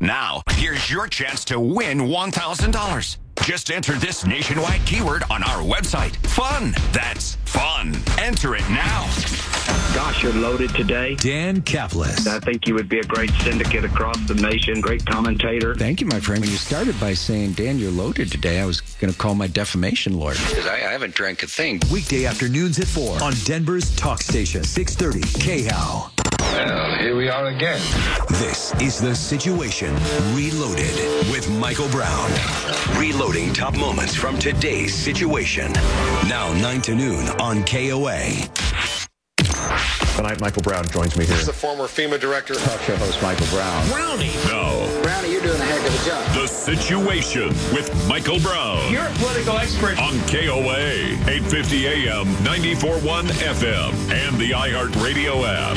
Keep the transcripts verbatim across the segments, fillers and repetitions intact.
Now, here's your chance to win one thousand dollars. Just enter this nationwide keyword on our website. Fun. That's fun. Enter it now. Gosh, you're loaded today. Dan Caplis. I think you would be a great syndicate across the nation. Great commentator. Thank you, my friend. When you started by saying, Dan, you're loaded today, I was going to call my defamation lawyer. Because I, I haven't drank a thing. Weekday afternoons at four on Denver's talk station, six thirty K H O W. Well, here we are again. This is The Situation Reloaded with Michael Brown. Reloading top moments from today's situation. Now nine to noon on K O A. Tonight, Michael Brown joins me here. He's the former FEMA director. Talk show host Michael Brown. Brownie. No. Brownie, you're doing a heck of a job. The Situation with Michael Brown. You're a political expert. On K O A, eight fifty A M, ninety-four point one F M, and the iHeartRadio app.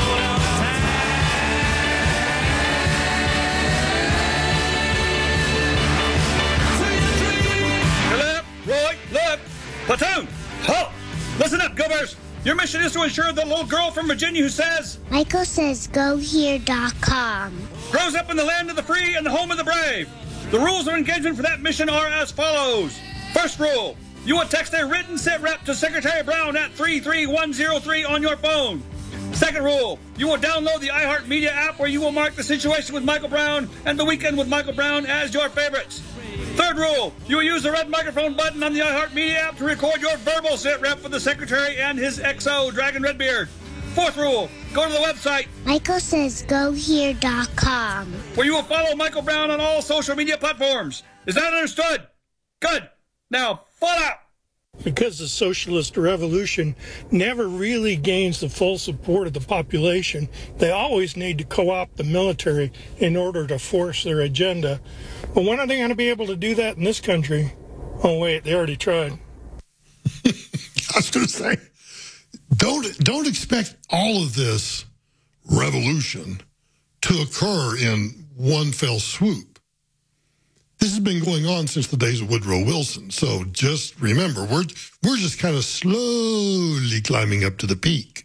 Left, right, left. Platoon, halt. Listen up, Go Bears. Your mission is to ensure the little girl from Virginia who says, Michael says go here dot com. Grows up in the land of the free and the home of the brave. The rules of engagement for that mission are as follows. First rule, you will text a written sit rep to Secretary Brown at three three one zero three on your phone. Second rule, you will download the iHeartMedia app where you will mark The Situation with Michael Brown and The Weekend with Michael Brown as your favorites. Third rule, you will use the red microphone button on the iHeartMedia app to record your verbal sit rep for the Secretary and his X O, Dragon Redbeard. Fourth rule, go to the website, Michael says go here dot com, where you will follow Michael Brown on all social media platforms. Is that understood? Good. Now, fall out. Because the socialist revolution never really gains the full support of the population, they always need to co-opt the military in order to force their agenda. But when are they going to be able to do that in this country? Oh, wait, they already tried. I was going to say, don't, don't expect all of this revolution to occur in one fell swoop. This has been going on since the days of Woodrow Wilson. So just remember, we're we're just kind of slowly climbing up to the peak,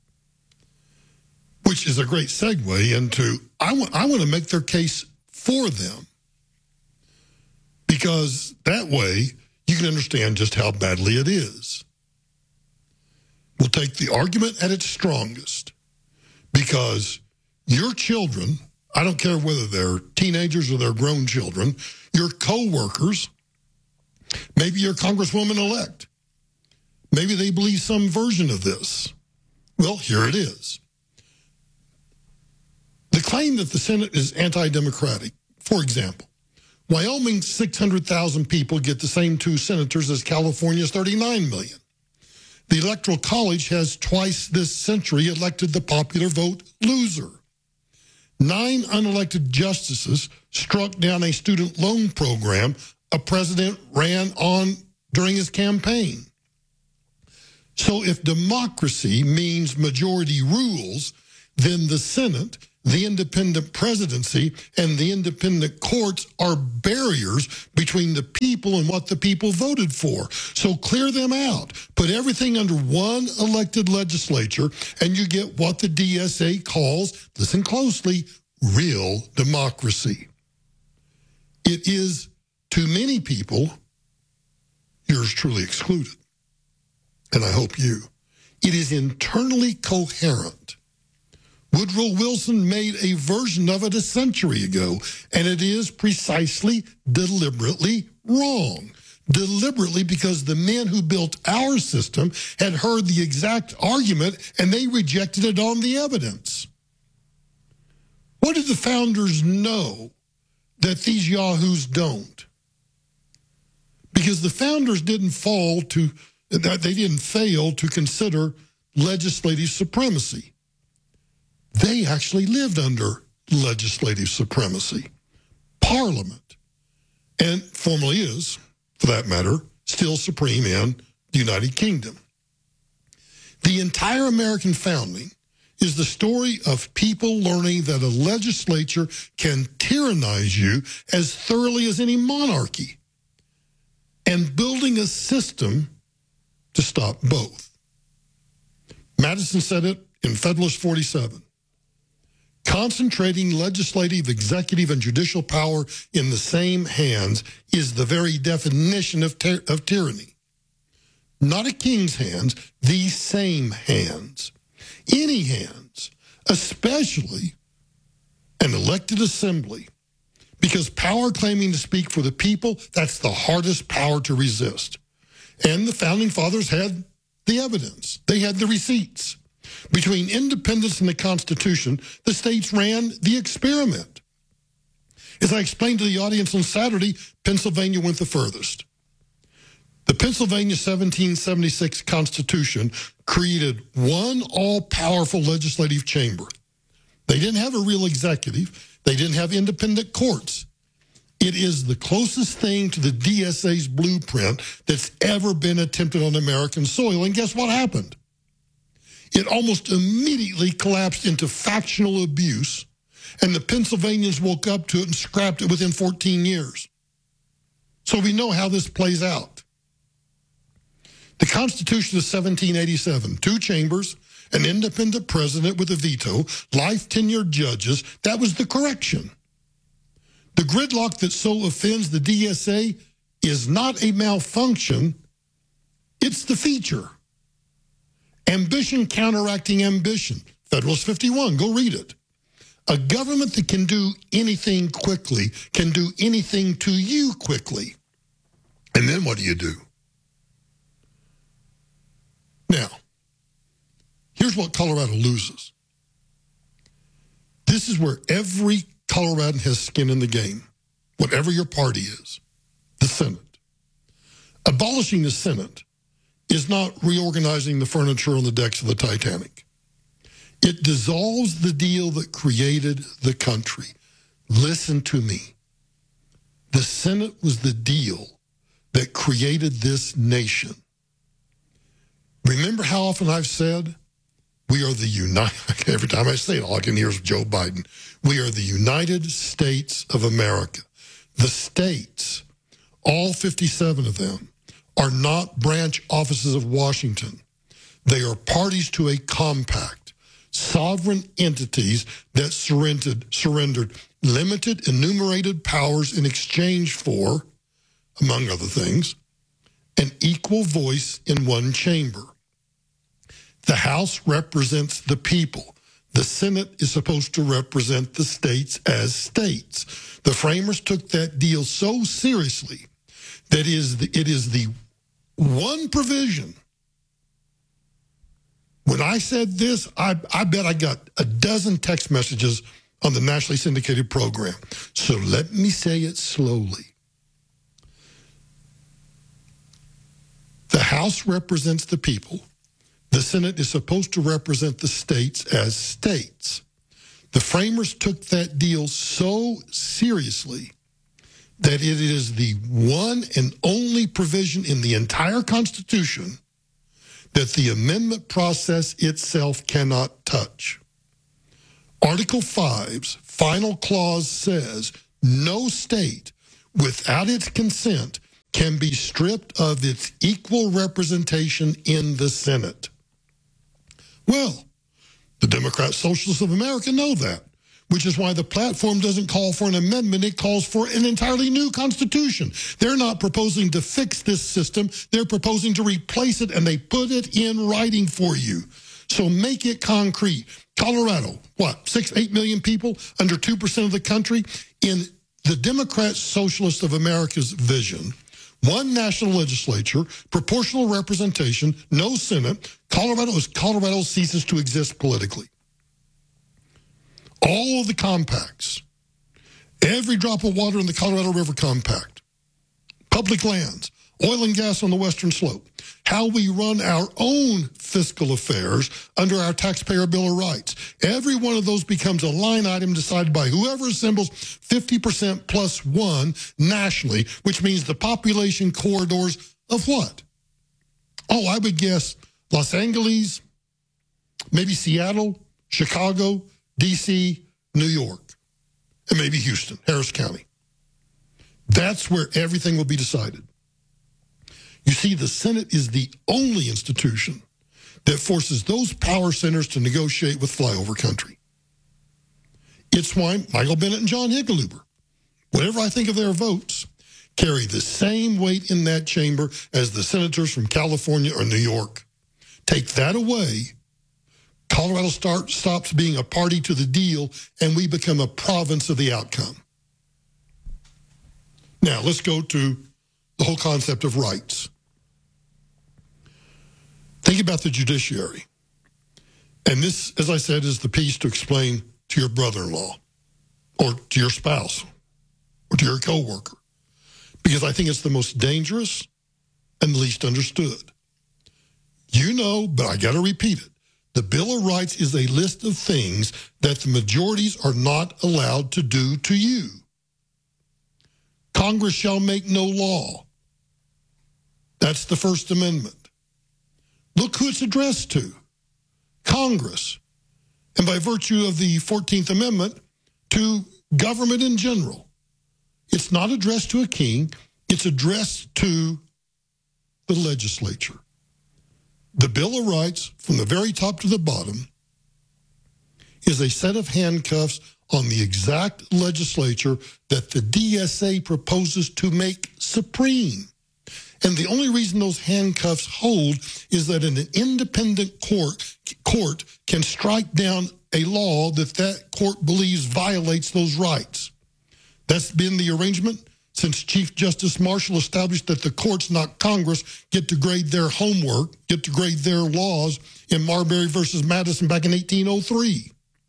which is a great segue into I want I want to make their case for them, because that way you can understand just how badly it is. We'll take the argument at its strongest, because your children, I don't care whether they're teenagers or they're grown children, your co-workers, maybe your congresswoman-elect, maybe they believe some version of this. Well, here it is. The claim that the Senate is anti-democratic, for example, Wyoming's six hundred thousand people get the same two senators as California's thirty-nine million. The Electoral College has twice this century elected the popular vote loser. Nine unelected justices struck down a student loan program a president ran on during his campaign. So if democracy means majority rules, then the Senate, the independent presidency, and the independent courts are barriers between the people and what the people voted for. So clear them out. Put everything under one elected legislature, and you get what the D S A calls, listen closely, real democracy. It is, to many people, yours truly excluded, and I hope you, it is internally coherent. Woodrow Wilson made a version of it a century ago, and it is precisely, deliberately wrong. Deliberately because the men who built our system had heard the exact argument, and they rejected it on the evidence. What did the founders know that these yahoos don't? Because the founders didn't fall to, they didn't fail to consider legislative supremacy. They actually lived under legislative supremacy. Parliament, and formerly is, for that matter, still supreme in the United Kingdom. The entire American founding is the story of people learning that a legislature can tyrannize you as thoroughly as any monarchy, and building a system to stop both. Madison said it in Federalist forty-seven. Concentrating legislative, executive, and judicial power in the same hands is the very definition of, ty- of tyranny. Not a king's hands, the same hands. Any hands, especially an elected assembly, because power claiming to speak for the people, that's the hardest power to resist. And the Founding Fathers had the evidence. They had the receipts. Between independence and the Constitution, the states ran the experiment. As I explained to the audience on Saturday, Pennsylvania went the furthest. The Pennsylvania seventeen seventy-six Constitution created one all-powerful legislative chamber. They didn't have a real executive. They didn't have independent courts. It is the closest thing to the D S A's blueprint that's ever been attempted on American soil. And guess what happened? It almost immediately collapsed into factional abuse, and the Pennsylvanians woke up to it and scrapped it within fourteen years. So we know how this plays out. The Constitution of seventeen eighty-seven, two chambers, an independent president with a veto, life tenured judges, that was the correction. The gridlock that so offends the D S A is not a malfunction, it's the feature. Ambition counteracting ambition. Federalist fifty-one, go read it. A government that can do anything quickly can do anything to you quickly. And then what do you do? Now, here's what Colorado loses. This is where every Coloradan has skin in the game, whatever your party is, the Senate. Abolishing the Senate is not reorganizing the furniture on the decks of the Titanic. It dissolves the deal that created the country. Listen to me. The Senate was the deal that created this nation. Remember how often I've said, we are the United, every time I say it, all I can hear is Joe Biden. We are the United States of America. The states, all fifty-seven of them, are not branch offices of Washington. They are parties to a compact, sovereign entities that surrendered, surrendered limited enumerated powers in exchange for, among other things, an equal voice in one chamber. The House represents the people. The Senate is supposed to represent the states as states. The framers took that deal so seriously that is the, it is the one provision. When I said this, I, I bet I got a dozen text messages on the nationally syndicated program. So let me say it slowly. The House represents the people. The Senate is supposed to represent the states as states. The framers took that deal so seriously that it is the one and only provision in the entire Constitution that the amendment process itself cannot touch. Article five's final clause says no state, without its consent, can be stripped of its equal representation in the Senate. Well, the Democrat Socialists of America know that, which is why the platform doesn't call for an amendment. It calls for an entirely new constitution. They're not proposing to fix this system. They're proposing to replace it, and they put it in writing for you. So make it concrete. Colorado, what, six, eight million people, under two percent of the country? In the Democrat Socialist of America's vision, one national legislature, proportional representation, no Senate, Colorado is Colorado ceases to exist politically. All of the compacts, every drop of water in the Colorado River Compact, public lands, oil and gas on the western slope, how we run our own fiscal affairs under our taxpayer Bill of Rights. Every one of those becomes a line item decided by whoever assembles fifty percent plus one nationally, which means the population corridors of what? Oh, I would guess Los Angeles, maybe Seattle, Chicago, D C, New York, and maybe Houston, Harris County. That's where everything will be decided. You see, the Senate is the only institution that forces those power centers to negotiate with flyover country. It's why Michael Bennet and John Hickenlooper, whatever I think of their votes, carry the same weight in that chamber as the senators from California or New York. Take that away, Colorado start, stops being a party to the deal, and we become a province of the outcome. Now, let's go to the whole concept of rights. Think about the judiciary. And this, as I said, is the piece to explain to your brother-in-law or to your spouse or to your coworker, because I think it's the most dangerous and least understood. You know, but I got to repeat it. The Bill of Rights is a list of things that the majorities are not allowed to do to you. Congress shall make no law. That's the First Amendment. Look who it's addressed to. Congress. And by virtue of the fourteenth Amendment, to government in general. It's not addressed to a king. It's addressed to the legislature. The Bill of Rights, from the very top to the bottom, is a set of handcuffs on the exact legislature that the D S A proposes to make supreme. And the only reason those handcuffs hold is that an independent court, court can strike down a law that that court believes violates those rights. That's been the arrangement since Chief Justice Marshall established that the courts, not Congress, get to grade their homework, get to grade their laws in Marbury versus Madison back in eighteen oh three.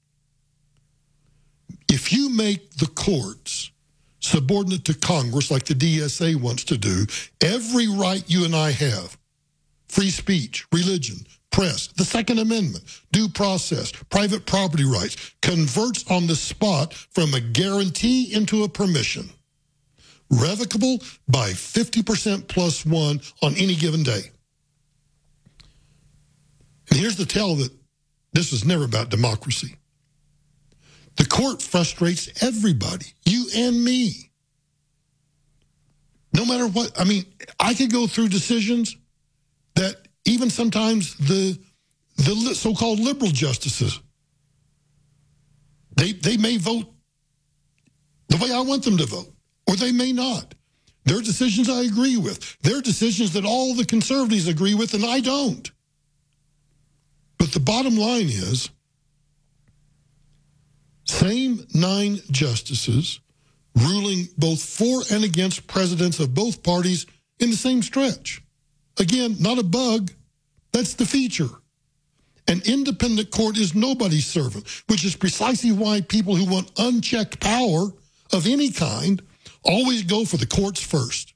If you make the courts subordinate to Congress like the D S A wants to do, every right you and I have, free speech, religion, press, the Second Amendment, due process, private property rights, converts on the spot from a guarantee into a permission, revocable by fifty percent plus one on any given day. And here's the tell that this was never about democracy. The court frustrates everybody, you and me. No matter what, I mean, I could go through decisions that even sometimes the the so-called liberal justices, they they may vote the way I want them to vote, or they may not. There are decisions I agree with. There are decisions that all the conservatives agree with, and I don't. But the bottom line is, same nine justices ruling both for and against presidents of both parties in the same stretch. Again, not a bug. That's the feature. An independent court is nobody's servant, which is precisely why people who want unchecked power of any kind always go for the courts first.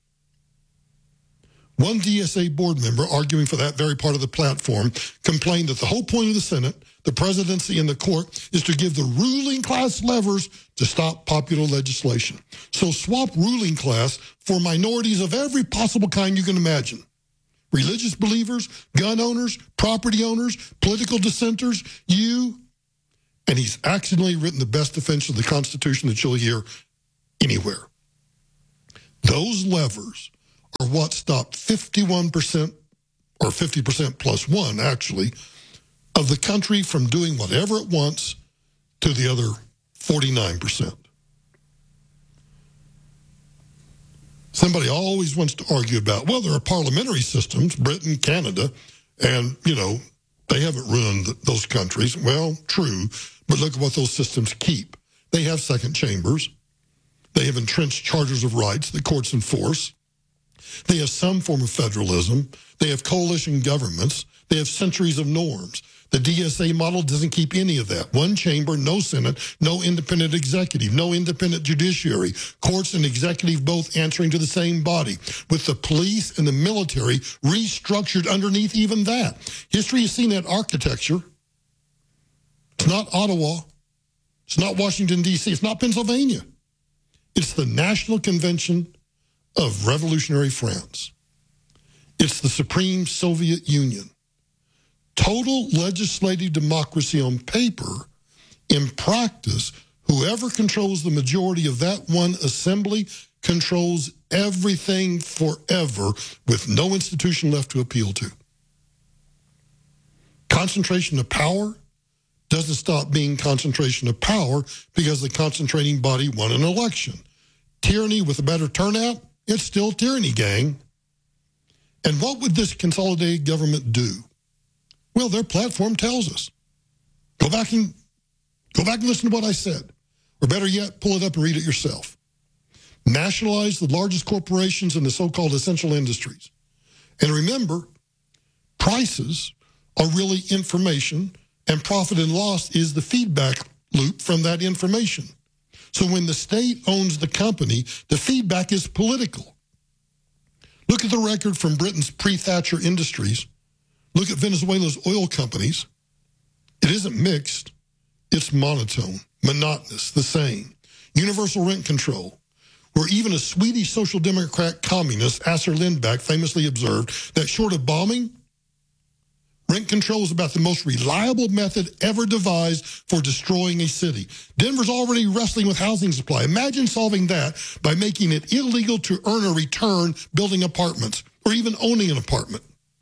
One D S A board member, arguing for that very part of the platform, complained that the whole point of the Senate, the presidency, and the court is to give the ruling class levers to stop popular legislation. So swap ruling class for minorities of every possible kind you can imagine. Religious believers, gun owners, property owners, political dissenters, you. And he's accidentally written the best defense of the Constitution that you'll hear anywhere. Those levers are what stopped fifty-one percent, or fifty percent plus one, actually, of the country from doing whatever it wants to the other forty-nine percent. Somebody always wants to argue about, well, there are parliamentary systems, Britain, Canada, and, you know, they haven't ruined those countries. Well, true, but look at what those systems keep. They have second chambers. They have entrenched charters of rights that courts enforce. They have some form of federalism. They have coalition governments. They have centuries of norms. The D S A model doesn't keep any of that. One chamber, no Senate, no independent executive, no independent judiciary, courts and executive both answering to the same body, with the police and the military restructured underneath even that. History has seen that architecture. It's not Ottawa. It's not Washington, D C. It's not Pennsylvania. It's the National Convention of Revolutionary France. It's the Supreme Soviet Union. Total legislative democracy on paper. In practice, whoever controls the majority of that one assembly controls everything forever with no institution left to appeal to. Concentration of power doesn't stop being concentration of power because the concentrating body won an election. Tyranny with a better turnout, it's still tyranny, gang. And what would this consolidated government do? Well, their platform tells us. Go back and go back and listen to what I said. Or better yet, pull it up and read it yourself. Nationalize the largest corporations in the so-called essential industries. And remember, prices are really information, and profit and loss is the feedback loop from that information. So when the state owns the company, the feedback is political. Look at the record from Britain's pre-Thatcher industries. Look at Venezuela's oil companies. It isn't mixed. It's monotone, monotonous, the same. Universal rent control, where even a Swedish social democrat communist, Assar Lindbeck, famously observed that short of bombing, rent control is about the most reliable method ever devised for destroying a city. Denver's already wrestling with housing supply. Imagine solving that by making it illegal to earn a return building apartments or even owning an apartment.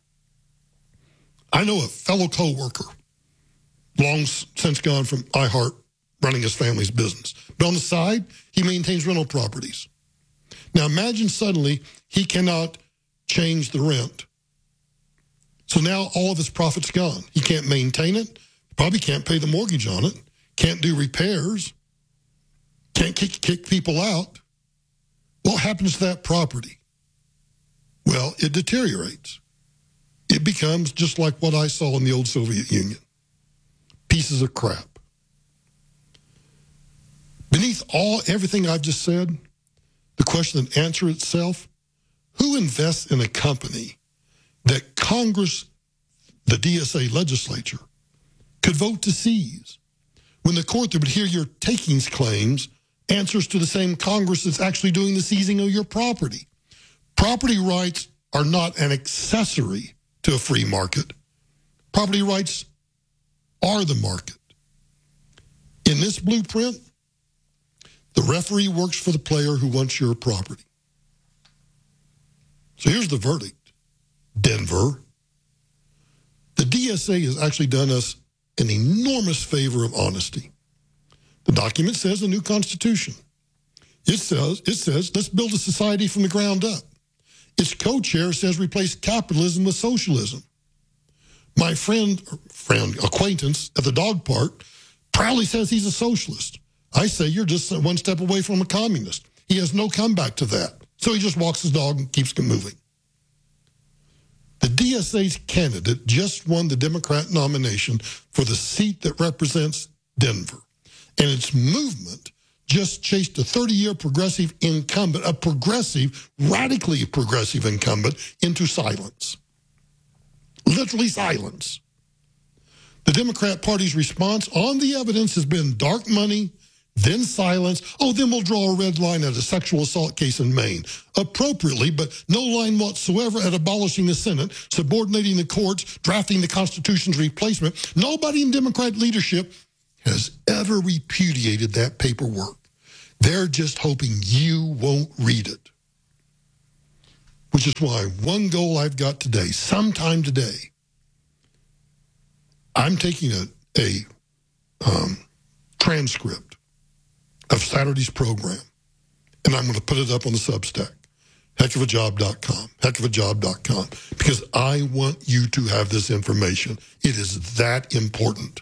I know a fellow co-worker, long since gone from iHeart, running his family's business. But on the side, he maintains rental properties. Now imagine suddenly he cannot change the rent. So now all of his profit's gone. He can't maintain it, probably can't pay the mortgage on it, can't do repairs, can't kick, kick people out. What happens to that property? Well, it deteriorates. It becomes just like what I saw in the old Soviet Union. Pieces of crap. Beneath all everything I've just said, the question that answers itself, who invests in a company that Congress, the D S A legislature, could vote to seize, when the court that would hear your takings claims answers to the same Congress that's actually doing the seizing of your property? Property rights are not an accessory to a free market. Property rights are the market. In this blueprint, the referee works for the player who wants your property. So here's the verdict. Denver. The D S A has actually done us an enormous favor of honesty. The document says a new constitution. It says, it says, let's build a society from the ground up. Its co-chair says replace capitalism with socialism. My friend, friend, acquaintance at the dog park proudly says he's a socialist. I say you're just one step away from a communist. He has no comeback to that. So he just walks his dog and keeps moving. The D S A's candidate just won the Democrat nomination for the seat that represents Denver. And its movement just chased a thirty-year progressive incumbent, a progressive, radically progressive incumbent, into silence. Literally silence. The Democrat Party's response on the evidence has been dark money, then silence. Oh, then we'll draw a red line at a sexual assault case in Maine. Appropriately, but no line whatsoever at abolishing the Senate, subordinating the courts, drafting the Constitution's replacement. Nobody in Democrat leadership has ever repudiated that paperwork. They're just hoping you won't read it. Which is why one goal I've got today, sometime today, I'm taking a, a um, transcript of Saturday's program, and I'm going to put it up on the Substack, heck of a job dot com, heck of a job dot com, because I want you to have this information. It is that important.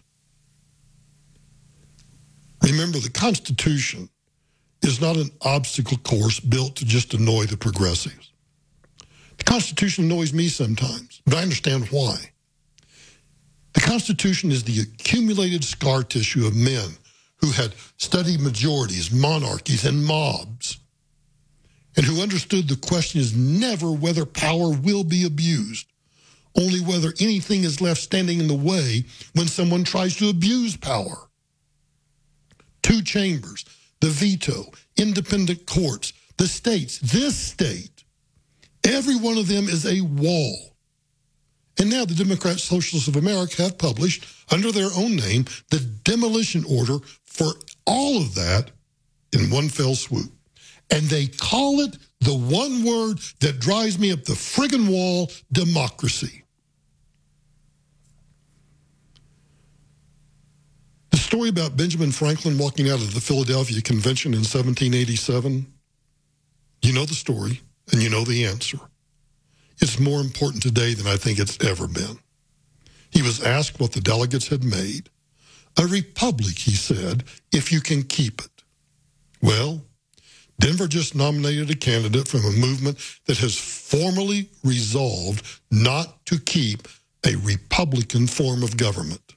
Remember, the Constitution is not an obstacle course built to just annoy the progressives. The Constitution annoys me sometimes, but I understand why. The Constitution is the accumulated scar tissue of men who had studied majorities, monarchies, and mobs, and who understood the question is never whether power will be abused, only whether anything is left standing in the way when someone tries to abuse power. Two chambers, the veto, independent courts, the states, this state, every one of them is a wall. And now the Democrat Socialists of America have published, under their own name, the demolition order for all of that in one fell swoop. And they call it the one word that drives me up the friggin' wall, democracy. story about Benjamin Franklin walking out of the Philadelphia Convention in seventeen eighty-seven? You know the story, and you know the answer. It's more important today than I think it's ever been. He was asked what the delegates had made. A republic, he said, if you can keep it. Well, Denver just nominated a candidate from a movement that has formally resolved not to keep a Republican form of government.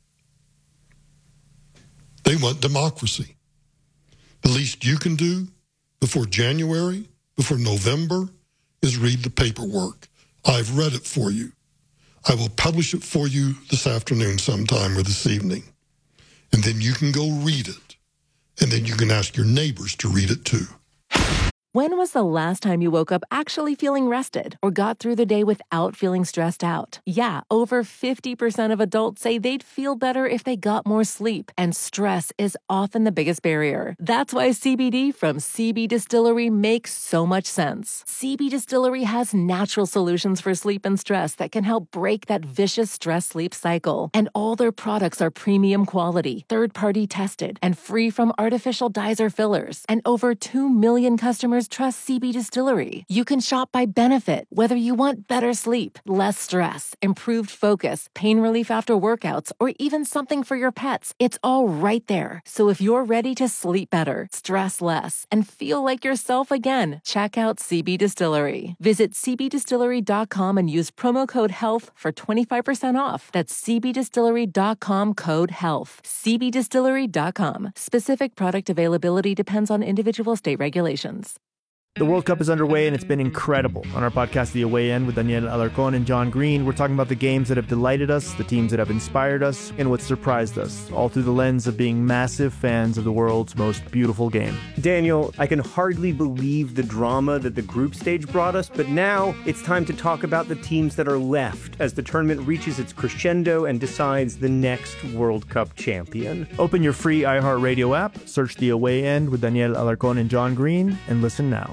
They want democracy. The least you can do before January, before November, is read the paperwork. I've read it for you. I will publish it for you this afternoon sometime or this evening. And then you can go read it. And then you can ask your neighbors to read it too. When was the last time you woke up actually feeling rested or got through the day without feeling stressed out? Yeah, over fifty percent of adults say they'd feel better if they got more sleep, and stress is often the biggest barrier. That's why C B D from C B Distillery makes so much sense. C B Distillery has natural solutions for sleep and stress that can help break that vicious stress-sleep cycle. And all their products are premium quality, third-party tested, and free from artificial dyes or fillers. And over two million customers trust C B Distillery. You can shop by benefit, whether you want better sleep, less stress, improved focus, pain relief after workouts, or even something for your pets. It's all right there. So if you're ready to sleep better, stress less, and feel like yourself again, check out C B Distillery. Visit c b distillery dot com and use promo code HEALTH for twenty-five percent off. That's c b distillery dot com code HEALTH. c b distillery dot com. Specific product availability depends on individual state regulations. The World Cup is underway, and it's been incredible. On our podcast, The Away End, with Daniel Alarcón and John Green, we're talking about the games that have delighted us, the teams that have inspired us, and what surprised us, all through the lens of being massive fans of the world's most beautiful game. Daniel, I can hardly believe the drama that the group stage brought us, but now it's time to talk about the teams that are left as the tournament reaches its crescendo and decides the next World Cup champion. Open your free iHeartRadio app, search The Away End with Daniel Alarcón and John Green, and listen now.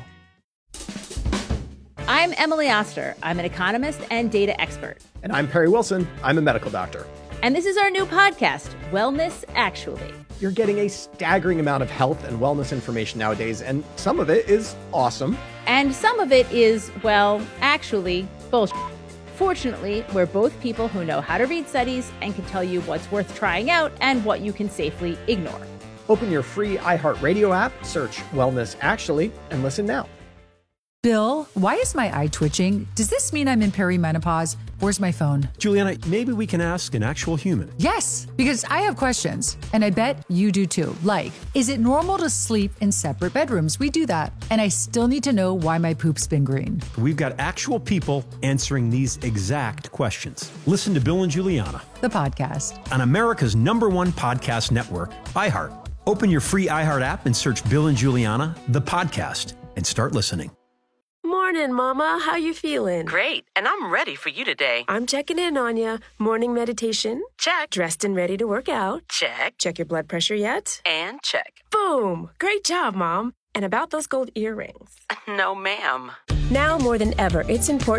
I'm Emily Oster. I'm an economist and data expert. And I'm Perry Wilson. I'm a medical doctor. And this is our new podcast, Wellness Actually. You're getting a staggering amount of health and wellness information nowadays, and some of it is awesome. And some of it is, well, actually, bullshit. Fortunately, we're both people who know how to read studies and can tell you what's worth trying out and what you can safely ignore. Open your free iHeartRadio app, search Wellness Actually, and listen now. Bill, why is my eye twitching? Does this mean I'm in perimenopause? Where's my phone? Juliana, maybe we can ask an actual human. Yes, because I have questions, and I bet you do too. Like, is it normal to sleep in separate bedrooms? We do that. And I still need to know why my poop's been green. We've got actual people answering these exact questions. Listen to Bill and Juliana, the podcast, on America's number one podcast network, iHeart. Open your free iHeart app and search Bill and Juliana, the podcast, and start listening. Morning, Mama. How you feeling? Great, and I'm ready for you today. I'm checking in on you. Morning meditation? Check. Dressed and ready to work out? Check. Check your blood pressure yet? And check. Boom! Great job, Mom. And about those gold earrings? No, ma'am. Now more than ever, it's important